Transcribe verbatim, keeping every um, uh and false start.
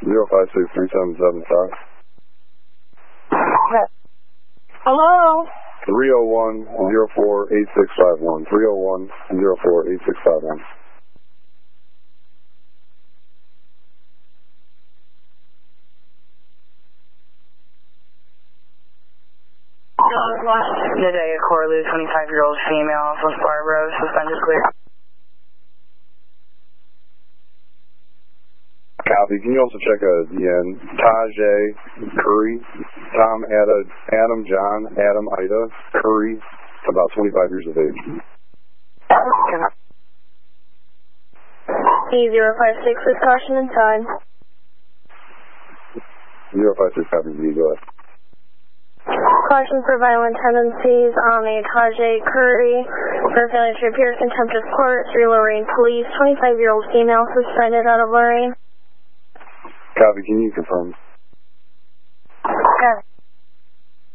zero five six three seven seven five. Hello? three oh one, zero four, eight six five one. three oh one, zero four, eight six five one. Today, Corley, twenty-five-year-old female, West Barbara, suspended clear. Copy. Can you also check uh, the end? Tajay Curry, Tom, Ada, Adam, John, Adam, Ida, Curry, about twenty-five years of age. E zero five six with caution and time. zero five six, copy Z, go ahead. Caution for violent tendencies on the Tajay Curry for failure to appear contempt of court through Lorraine Police. twenty-five-year-old female suspended out of Lorraine. Copy, can you confirm? Got it.